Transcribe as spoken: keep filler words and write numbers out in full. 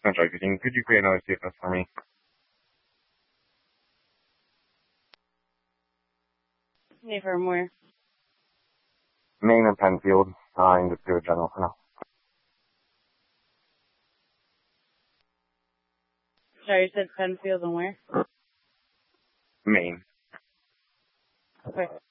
Central Computing. Could you create another C F S for me? Hey, from where? Maine or Penfield. Uh, I can just do a general for now. Sorry, you said Penfield and where? Maine. Okay.